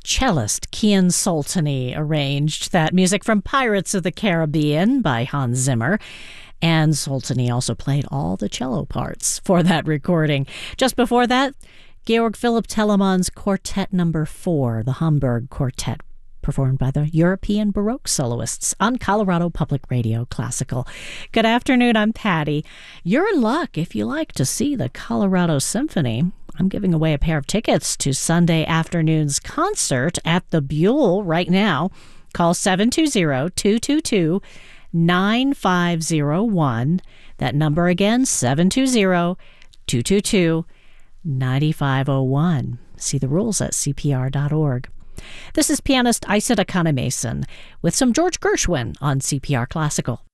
cellist Kian Soltani arranged that music from Pirates of the Caribbean by Hans Zimmer. And Soltani also played all the cello parts for that recording. Just before that, Georg Philipp Telemann's Quartet No. 4, the Hamburg Quartet, performed by the European Baroque soloists on Colorado Public Radio Classical. Good afternoon, I'm Patty. You're in luck if you like to see the Colorado Symphony. I'm giving away a pair of tickets to Sunday afternoon's concert at the Buell right now. Call 720-222-9501. That number again, 720-222-9501. See the rules at CPR.org. This is pianist Isata Kane-Mason with some George Gershwin on CPR Classical.